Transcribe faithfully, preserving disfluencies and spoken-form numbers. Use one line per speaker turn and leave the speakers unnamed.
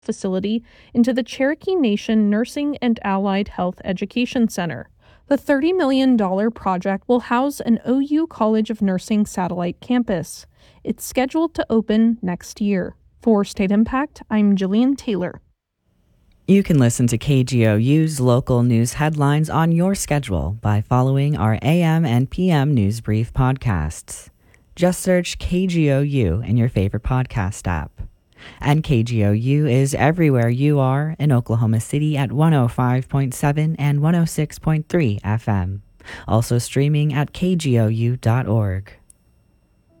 facility into the Cherokee Nation Nursing and Allied Health Education Center. The thirty million dollars project will house an O U College of Nursing satellite campus. It's scheduled to open next year. For State Impact, I'm Jillian Taylor.
You can listen to K G O U's local news headlines on your schedule by following our A M and P M News Brief podcasts. Just search K G O U in your favorite podcast app. And K G O U is everywhere you are in Oklahoma City at one oh five point seven and one oh six point three F M. Also streaming at K G O U dot org.